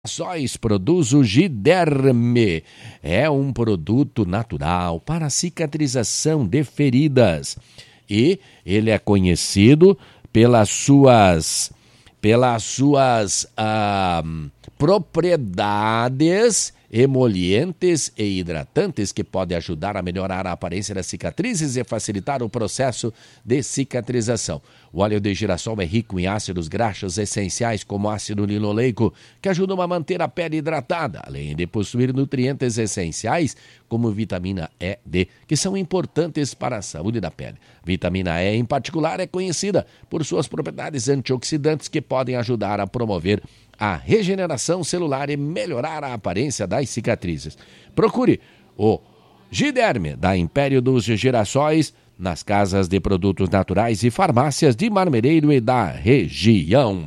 Sóis produz o Giderme. É um produto natural para cicatrização de feridas. E ele é conhecido pelas suas propriedades emolientes e hidratantes que podem ajudar a melhorar a aparência das cicatrizes e facilitar o processo de cicatrização. O óleo de girassol é rico em ácidos graxos essenciais como ácido linoleico, que ajudam a manter a pele hidratada, além de possuir nutrientes essenciais como vitamina E, D, que são importantes para a saúde da pele. Vitamina E, em particular, é conhecida por suas propriedades antioxidantes que podem ajudar a promover a regeneração celular e melhorar a aparência das cicatrizes. Procure o Giderme da Império dos Girassóis nas casas de produtos naturais e farmácias de Marmereiro e da região.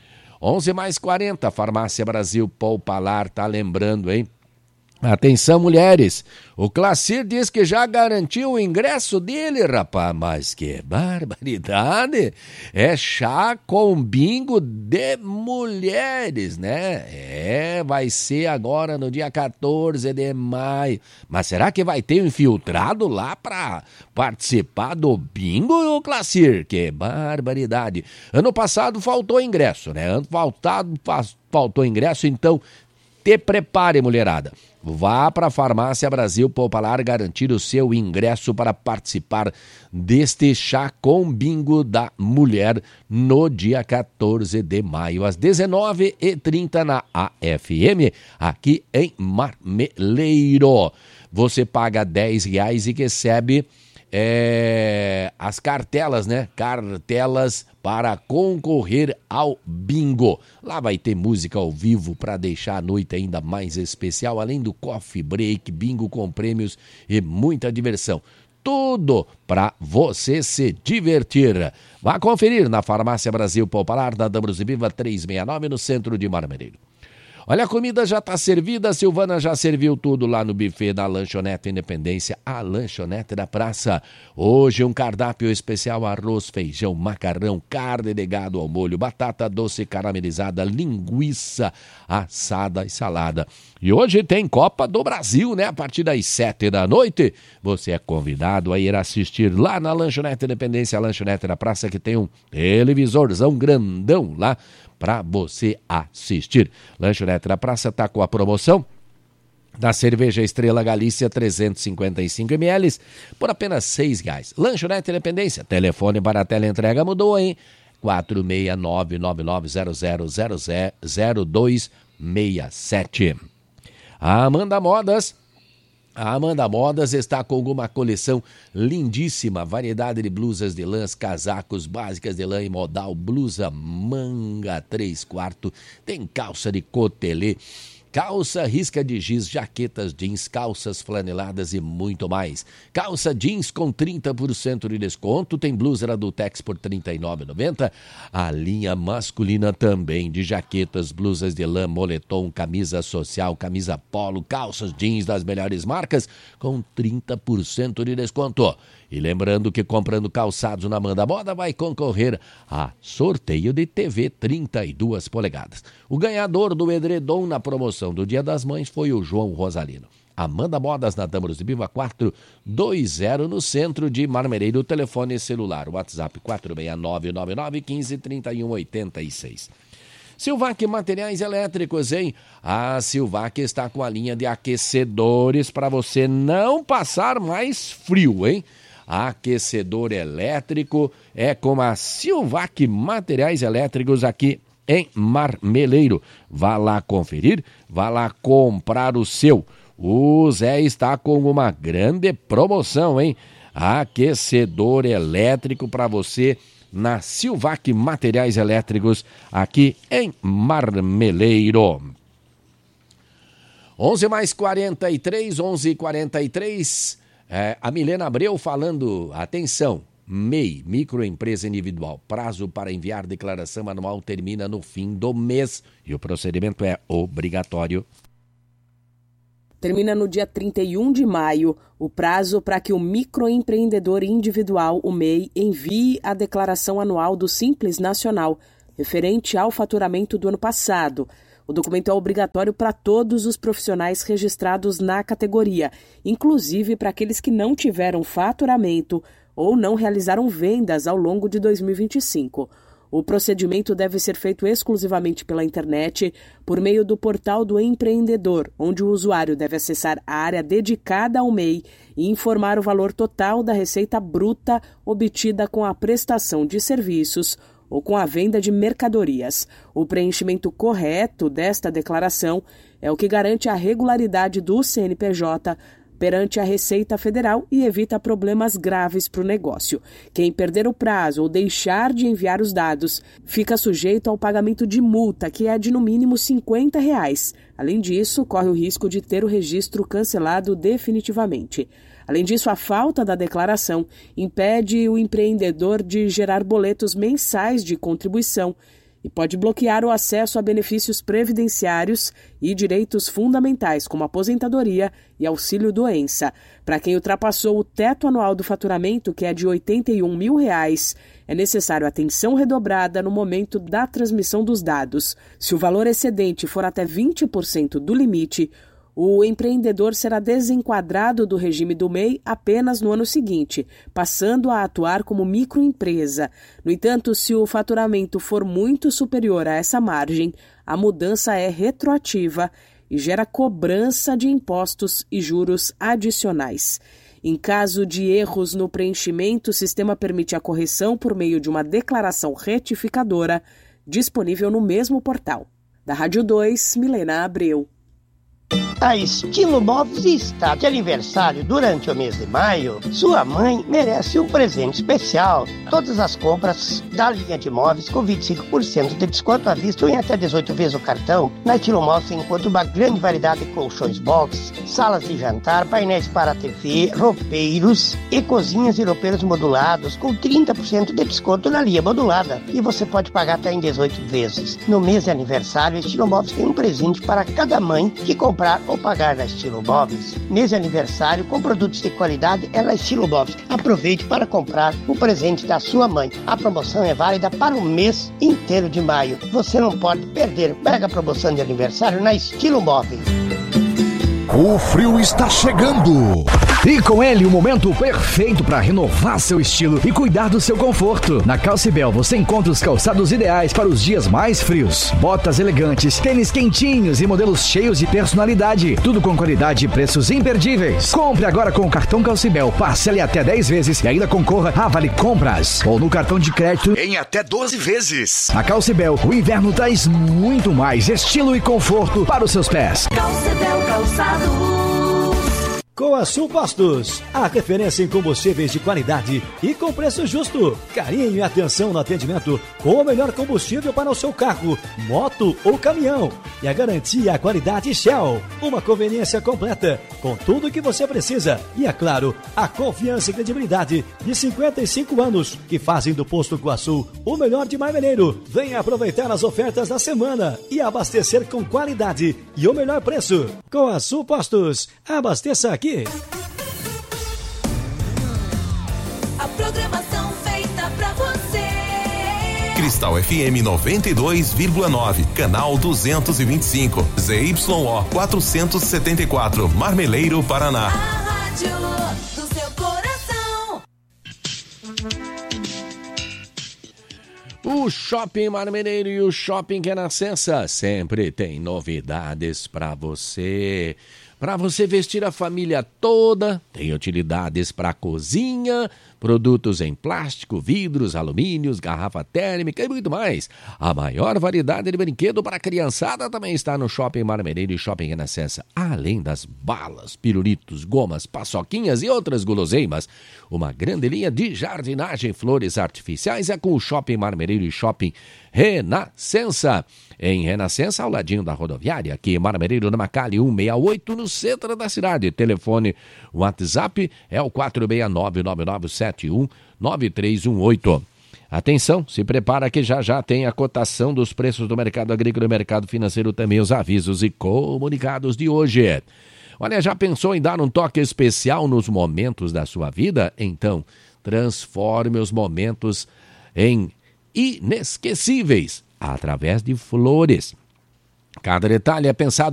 11:40, Farmácia Brasil Poupalar tá lembrando, hein? Atenção, mulheres, o Classir diz que já garantiu o ingresso dele, rapaz, mas que barbaridade, é chá com bingo de mulheres, né? Vai ser agora no dia 14 de maio, mas será que vai ter um infiltrado lá para participar do bingo, Classir? Que barbaridade, ano passado faltou ingresso, né? Ano passado faltou ingresso, então te prepare, mulherada. Vá para a Farmácia Brasil Poupalar garantir o seu ingresso para participar deste chá com bingo da mulher no dia 14 de maio, às 19h30 na AFM, aqui em Marmeleiro. Você paga R$10 e recebe as cartelas, né? Cartelas para concorrer ao bingo. Lá vai ter música ao vivo para deixar a noite ainda mais especial, além do coffee break, bingo com prêmios e muita diversão. Tudo para você se divertir. Vá conferir na Farmácia Brasil Poupalar, da Damos e Viva 369, no centro de Marmeleiro. Olha, a comida já está servida, a Silvana já serviu tudo lá no buffet da Lanchonete Independência, a Lanchonete da Praça. Hoje um cardápio especial: arroz, feijão, macarrão, carne de gado ao molho, batata doce caramelizada, linguiça assada e salada. E hoje tem Copa do Brasil, né? A partir das 19h. Você é convidado a ir assistir lá na Lanchonete Independência, a Lanchonete da Praça, que tem um televisorzão grandão lá para você assistir. Lanchonete da Praça está com a promoção da cerveja Estrela Galícia 355 ml por apenas R$6. Lanchonete Independência, telefone para a teleentrega mudou, hein? 469-9900-0267. A Amanda Modas está com uma coleção lindíssima, variedade de blusas de lãs, casacos, básicas de lã e modal, blusa manga 3/4, tem calça de cotelê, calça risca de giz, jaquetas jeans, calças flaneladas e muito mais. Calça jeans com 30% de desconto, tem blusa da Dutex por R$ 39,90. A linha masculina também de jaquetas, blusas de lã, moletom, camisa social, camisa polo, calças jeans das melhores marcas com 30% de desconto. E lembrando que comprando calçados na Amanda Moda vai concorrer a sorteio de TV 32 polegadas. O ganhador do edredom na promoção do Dia das Mães foi o João Rosalino. Amanda Modas na Damos de Viva 420 no centro de Marmeleiro. Telefone celular, WhatsApp 46999153186. Silvac Materiais Elétricos, hein? A Silvac está com a linha de aquecedores para você não passar mais frio, hein? Aquecedor elétrico é com a Silvac Materiais Elétricos aqui em Marmeleiro. Vá lá conferir, vá lá comprar o seu. O Zé está com uma grande promoção, hein? Aquecedor elétrico para você na Silvac Materiais Elétricos aqui em Marmeleiro. 11:43. A Milena Abreu falando, atenção, MEI, microempresa individual, prazo para enviar declaração anual termina no fim do mês e o procedimento é obrigatório. Termina no dia 31 de maio o prazo para que o microempreendedor individual, o MEI, envie a declaração anual do Simples Nacional, referente ao faturamento do ano passado. O documento é obrigatório para todos os profissionais registrados na categoria, inclusive para aqueles que não tiveram faturamento ou não realizaram vendas ao longo de 2025. O procedimento deve ser feito exclusivamente pela internet, por meio do portal do empreendedor, onde o usuário deve acessar a área dedicada ao MEI e informar o valor total da receita bruta obtida com a prestação de serviços ou com a venda de mercadorias. O preenchimento correto desta declaração é o que garante a regularidade do CNPJ perante a Receita Federal e evita problemas graves para o negócio. Quem perder o prazo ou deixar de enviar os dados fica sujeito ao pagamento de multa, que é de no mínimo R$50. Além disso, corre o risco de ter o registro cancelado definitivamente. Além disso, a falta da declaração impede o empreendedor de gerar boletos mensais de contribuição e pode bloquear o acesso a benefícios previdenciários e direitos fundamentais, como aposentadoria e auxílio-doença. Para quem ultrapassou o teto anual do faturamento, que é de R$81 mil, é necessário atenção redobrada no momento da transmissão dos dados. Se o valor excedente for até 20% do limite, o empreendedor será desenquadrado do regime do MEI apenas no ano seguinte, passando a atuar como microempresa. No entanto, se o faturamento for muito superior a essa margem, a mudança é retroativa e gera cobrança de impostos e juros adicionais. Em caso de erros no preenchimento, o sistema permite a correção por meio de uma declaração retificadora disponível no mesmo portal. Da Rádio 2, Milena Abreu. A Estilo Móveis está de aniversário durante o mês de maio. Sua mãe merece um presente especial. Todas as compras da linha de móveis com 25% de desconto à vista ou em até 18 vezes o cartão. Na Estilo Móveis você encontra uma grande variedade de colchões box, salas de jantar, painéis para TV, roupeiros e cozinhas e roupeiros modulados com 30% de desconto na linha modulada. E você pode pagar até em 18 vezes. No mês de aniversário, a Estilo Móveis tem um presente para cada mãe que comprar ou pagar na Estilo Móveis. Mês de aniversário com produtos de qualidade é na Estilo Móveis. Aproveite para comprar o presente da sua mãe. A promoção é válida para o mês inteiro de maio. Você não pode perder. Mega promoção de aniversário na Estilo Móveis. O frio está chegando! E com ele o momento perfeito para renovar seu estilo e cuidar do seu conforto. Na Calcibel você encontra os calçados ideais para os dias mais frios. Botas elegantes, tênis quentinhos e modelos cheios de personalidade. Tudo com qualidade e preços imperdíveis. Compre agora com o cartão Calcibel. Parcele até 10 vezes e ainda concorra a Vale Compras. Ou no cartão de crédito em até 12 vezes. Na Calcibel, o inverno traz muito mais estilo e conforto para os seus pés. Calcibel Calçados. Coasul Postos, a referência em combustíveis de qualidade e com preço justo. Carinho e atenção no atendimento com o melhor combustível para o seu carro, moto ou caminhão. E a garantia e a qualidade Shell. Uma conveniência completa com tudo o que você precisa. E é claro, a confiança e credibilidade de 55 anos que fazem do Posto Coasul o melhor de Marmeleiro. Venha aproveitar as ofertas da semana e abastecer com qualidade e o melhor preço. Coasul Postos, abasteça aqui. A programação feita pra você. Cristal FM 92,9, canal 225, ZYO 474, Marmeleiro, Paraná. A rádio do seu coração. O Shopping Marmeleiro e o Shopping Renascença sempre tem novidades para você. Para você vestir a família toda, tem utilidades para a cozinha, produtos em plástico, vidros, alumínios, garrafa térmica e muito mais. A maior variedade de brinquedo para a criançada também está no Shopping Marmeleiro e Shopping Renascença. Além das balas, pirulitos, gomas, paçoquinhas e outras guloseimas, uma grande linha de jardinagem, flores artificiais é com o Shopping Marmeleiro e Shopping Renascença. Em Renascença, ao ladinho da rodoviária, aqui em Marmeleiro, na Macali 168, no centro da cidade. Telefone WhatsApp é o 469-9971-9318. Atenção, se prepara que já tem a cotação dos preços do mercado agrícola e mercado financeiro, também os avisos e comunicados de hoje. Olha, já pensou em dar um toque especial nos momentos da sua vida? Então, transforme os momentos em inesquecíveis através de flores. Cada detalhe é pensado